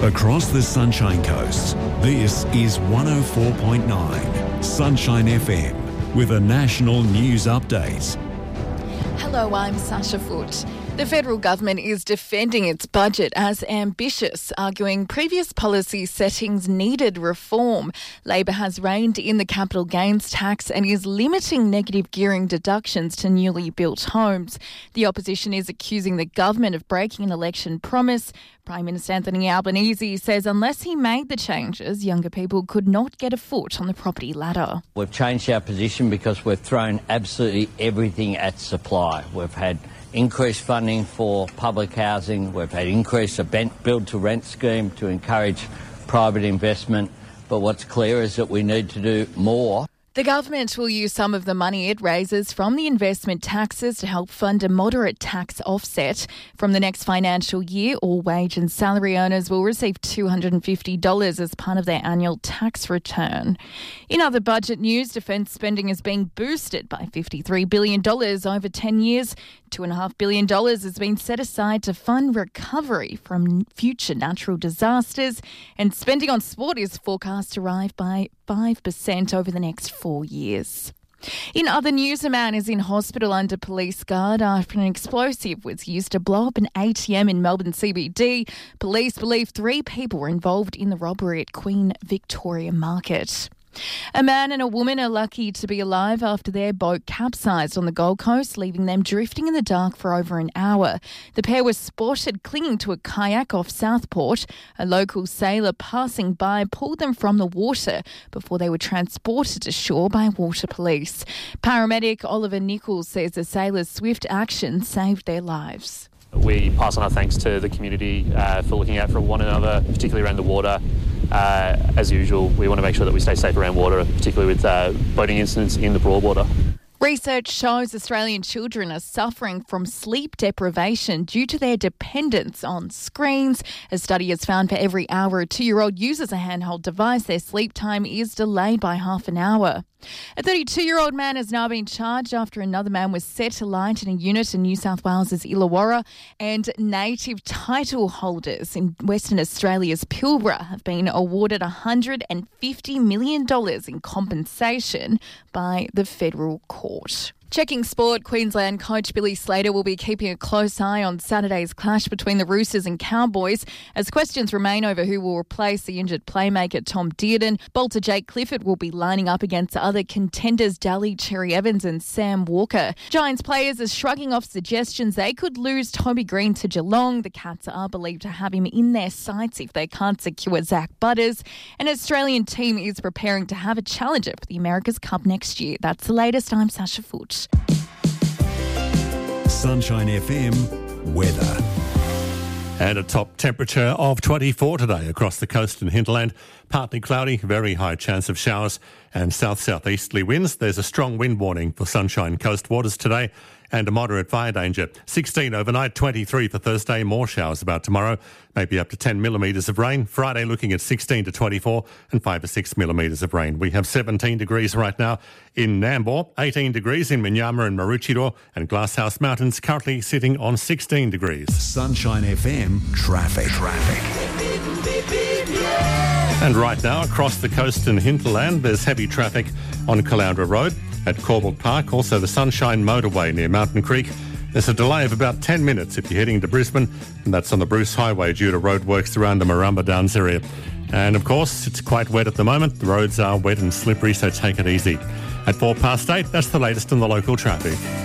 Across the Sunshine Coast, this is 104.9 Sunshine FM with a national news update. Hello, I'm Sasha Foote. The federal government is defending its budget as ambitious, arguing previous policy settings needed reform. Labor has reined in the capital gains tax and is limiting negative gearing deductions to newly built homes. The opposition is accusing the government of breaking an election promise. Prime Minister Anthony Albanese says unless he made the changes, younger people could not get a foot on the property ladder. We've changed our position because we've thrown absolutely everything at supply. We've had increased funding for public housing. We've had increased a build-to-rent scheme to encourage private investment. But what's clear is that we need to do more. The government will use some of the money it raises from the investment taxes to help fund a moderate tax offset. From the next financial year, all wage and salary earners will receive $250 as part of their annual tax return. In other budget news, defence spending is being boosted by $53 billion over 10 years. $2.5 billion has been set aside to fund recovery from future natural disasters, and spending on sport is forecast to rise by 5% over the next 4 years. In other news, a man is in hospital under police guard after an explosive was used to blow up an ATM in Melbourne CBD. Police believe 3 people were involved in the robbery at Queen Victoria Market. A man and a woman are lucky to be alive after their boat capsized on the Gold Coast, leaving them drifting in the dark for over an hour. The pair was spotted clinging to a kayak off Southport. A local sailor passing by pulled them from the water before they were transported to shore by water police. Paramedic Oliver Nichols says the sailors' swift action saved their lives. We pass on our thanks to the community for looking out for one another, particularly around the water. As usual, we want to make sure that we stay safe around water, particularly with boating incidents in the Broadwater. Research shows Australian children are suffering from sleep deprivation due to their dependence on screens. A study has found for every hour a 2-year-old uses a handheld device, their sleep time is delayed by half an hour. A 32-year-old man has now been charged after another man was set alight in a unit in New South Wales' Illawarra, and native title holders in Western Australia's Pilbara have been awarded $150 million in compensation by the federal court. Checking sport, Queensland coach Billy Slater will be keeping a close eye on Saturday's clash between the Roosters and Cowboys as questions remain over who will replace the injured playmaker Tom Dearden. Bolter Jake Clifford will be lining up against other contenders Daly Cherry Evans and Sam Walker. Giants players are shrugging off suggestions they could lose Toby Green to Geelong. The Cats are believed to have him in their sights if they can't secure Zach Butters. An Australian team is preparing to have a challenger for the America's Cup next year. That's the latest. I'm Sasha Foote. Sunshine FM weather. And a top temperature of 24 today across the coast and hinterland. Partly cloudy, very high chance of showers and south-southeasterly winds. There's a strong wind warning for Sunshine Coast waters today and a moderate fire danger. 16 overnight, 23 for Thursday. More showers about tomorrow, maybe up to 10 millimetres of rain. Friday looking at 16 to 24 and 5 to 6 millimetres of rain. We have 17 degrees right now in Nambour, 18 degrees in Minyama and Maroochydore, and Glasshouse Mountains currently sitting on 16 degrees. Sunshine FM traffic. And right now across the coast and hinterland, there's heavy traffic on Caloundra Road at Corbel Park, also the Sunshine Motorway near Mountain Creek. There's a delay of about 10 minutes if you're heading to Brisbane, and that's on the Bruce Highway due to roadworks around the Marumba Downs area. And of course, it's quite wet at the moment. The roads are wet and slippery, so take it easy. At 8:04, that's the latest in the local traffic.